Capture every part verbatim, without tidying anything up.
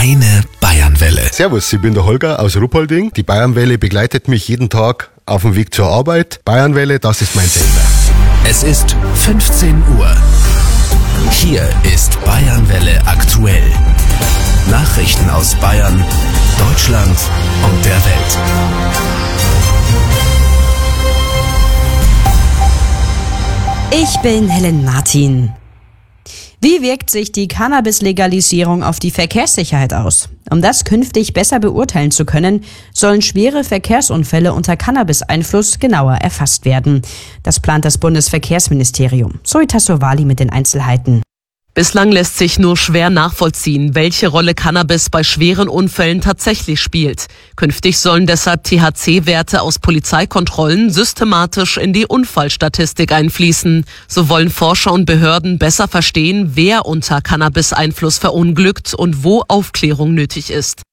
Meine Bayernwelle. Servus, ich bin der Holger aus Ruppolding. Die Bayernwelle begleitet mich jeden Tag auf dem Weg zur Arbeit. Bayernwelle, das ist mein Sender. Es ist fünfzehn Uhr. Hier ist Bayernwelle aktuell. Nachrichten aus Bayern, Deutschland und der Welt. Ich bin Helen Martin. Wie wirkt sich die Cannabis-Legalisierung auf die Verkehrssicherheit aus? Um das künftig besser beurteilen zu können, sollen schwere Verkehrsunfälle unter Cannabis-Einfluss genauer erfasst werden. Das plant das Bundesverkehrsministerium. Zoe Tassovali mit den Einzelheiten. Bislang lässt sich nur schwer nachvollziehen, welche Rolle Cannabis bei schweren Unfällen tatsächlich spielt. Künftig sollen deshalb T H C-Werte aus Polizeikontrollen systematisch in die Unfallstatistik einfließen. So wollen Forscher und Behörden besser verstehen, wer unter Cannabis-Einfluss verunglückt und wo Aufklärung nötig ist.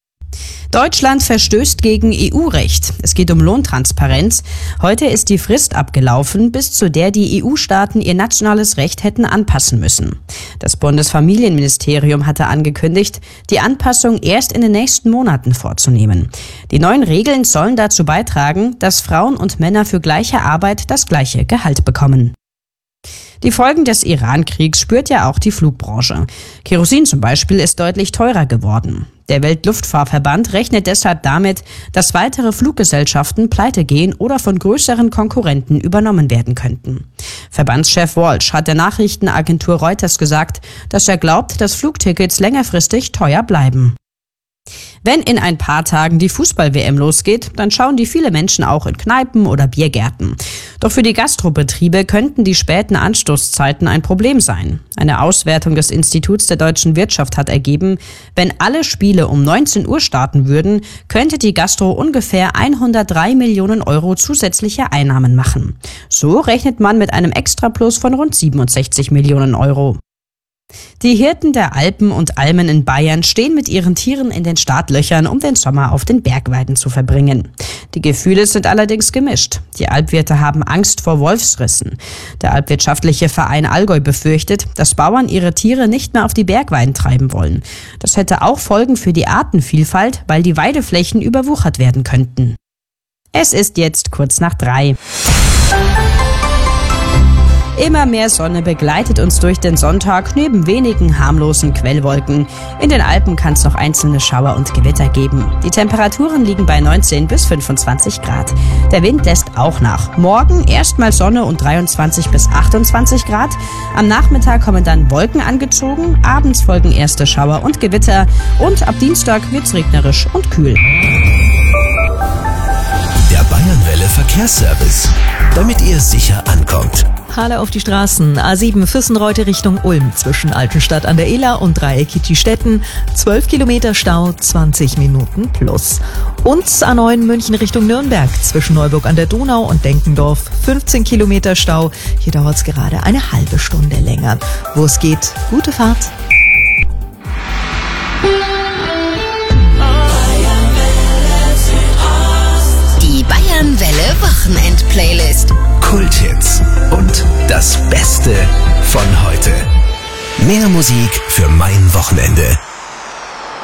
Deutschland verstößt gegen E U-Recht. Es geht um Lohntransparenz. Heute ist die Frist abgelaufen, bis zu der die E U-Staaten ihr nationales Recht hätten anpassen müssen. Das Bundesfamilienministerium hatte angekündigt, die Anpassung erst in den nächsten Monaten vorzunehmen. Die neuen Regeln sollen dazu beitragen, dass Frauen und Männer für gleiche Arbeit das gleiche Gehalt bekommen. Die Folgen des Iran-Kriegs spürt ja auch die Flugbranche. Kerosin zum Beispiel ist deutlich teurer geworden. Der Weltluftfahrtverband rechnet deshalb damit, dass weitere Fluggesellschaften pleite gehen oder von größeren Konkurrenten übernommen werden könnten. Verbandschef Walsh hat der Nachrichtenagentur Reuters gesagt, dass er glaubt, dass Flugtickets längerfristig teuer bleiben. Wenn in ein paar Tagen die Fußball-W M losgeht, dann schauen die viele Menschen auch in Kneipen oder Biergärten. Doch für die Gastrobetriebe könnten die späten Anstoßzeiten ein Problem sein. Eine Auswertung des Instituts der deutschen Wirtschaft hat ergeben, wenn alle Spiele um neunzehn Uhr starten würden, könnte die Gastro ungefähr hundertdrei Millionen Euro zusätzliche Einnahmen machen. So rechnet man mit einem Extraplus von rund siebenundsechzig Millionen Euro. Die Hirten der Alpen und Almen in Bayern stehen mit ihren Tieren in den Startlöchern, um den Sommer auf den Bergweiden zu verbringen. Die Gefühle sind allerdings gemischt. Die Alpwirte haben Angst vor Wolfsrissen. Der alpwirtschaftliche Verein Allgäu befürchtet, dass Bauern ihre Tiere nicht mehr auf die Bergweiden treiben wollen. Das hätte auch Folgen für die Artenvielfalt, weil die Weideflächen überwuchert werden könnten. Es ist jetzt kurz nach drei. Immer mehr Sonne begleitet uns durch den Sonntag neben wenigen harmlosen Quellwolken. In den Alpen kann es noch einzelne Schauer und Gewitter geben. Die Temperaturen liegen bei neunzehn bis fünfundzwanzig Grad. Der Wind lässt auch nach. Morgen erstmal Sonne und dreiundzwanzig bis achtundzwanzig Grad. Am Nachmittag kommen dann Wolken angezogen. Abends folgen erste Schauer und Gewitter. Und ab Dienstag wird's regnerisch und kühl. Der Bayernwelle Verkehrsservice, damit ihr sicher ankommt. Halle auf die Straßen. A sieben Füssenreute Richtung Ulm zwischen Altenstadt an der Iller und Dreieck Kittistetten. zwölf Kilometer Stau, zwanzig Minuten plus. Und A neun München Richtung Nürnberg zwischen Neuburg an der Donau und Denkendorf. fünfzehn Kilometer Stau. Hier dauert es gerade eine halbe Stunde länger. Wo es geht, gute Fahrt. Die Bayernwelle Wochenend-Playlist. Kulthits und das Beste von heute. Mehr Musik für mein Wochenende.